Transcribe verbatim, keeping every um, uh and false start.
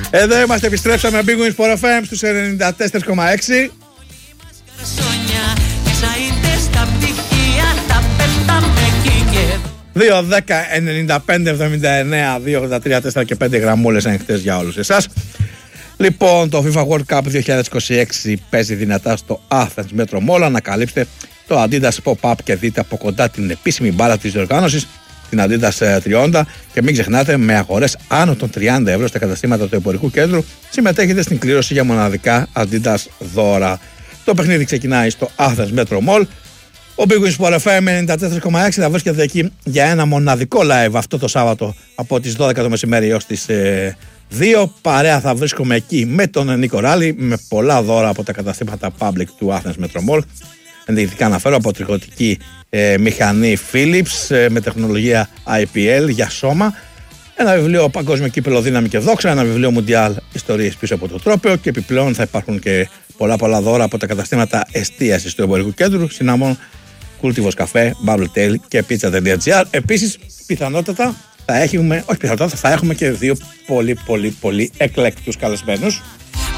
Εδώ είμαστε, επιστρέψαμε Big Wins Sport εφ εμ στους ενενήντα τέσσερα κόμμα έξι. δύο δέκα ενενήντα πέντε εβδομήντα εννέα δύο ογδόντα τρία τέσσερα και πέντε γραμμούλες ανοιχτές για όλους εσάς. Λοιπόν, το FIFA World Cup δύο χιλιάδες είκοσι έξι παίζει δυνατά στο Athens Metro Mall. Ανακαλύψτε το Adidas Pop-Up και δείτε από κοντά την επίσημη μπάλα της διοργάνωσης, την Adidas τριάντα, και μην ξεχνάτε, με αγορές άνω των τριάντα ευρώ στα καταστήματα του εμπορικού κέντρου συμμετέχετε στην κλήρωση για μοναδικά Adidas δώρα. Το παιχνίδι ξεκινάει στο Athens Metro Mall. Ο Big Wins Sport εφ εμ ενενήντα τέσσερα κόμμα έξι θα βρίσκεται εκεί για ένα μοναδικό live αυτό το Σάββατο από τις δώδεκα το μεσημέρι έως τις ε, δύο. Παρέα θα βρίσκομαι εκεί με τον Νίκο Ράλη, με πολλά δώρα από τα καταστήματα public του Athens Metro Mall. Ενδεικτικά αναφέρω από τριχωτική ε, μηχανή Philips ε, με τεχνολογία άι πι ελ για σώμα, ένα βιβλίο Παγκόσμιο Κύπελλο Δύναμη και Δόξα, ένα βιβλίο Μουντιάλ Ιστορίες πίσω από το τρόπαιο, και επιπλέον θα υπάρχουν και πολλά πολλά δώρα από τα καταστήματα εστίασης του εμπορικού κέντρου, Cinnamon, Cultivos Café, Bubble Tail και pizza.gr. Επίσης, πιθανότατα θα έχουμε, όχι πιθανότατα, θα έχουμε και δύο πολύ πολύ πολύ εκλεκτούς καλεσμένους.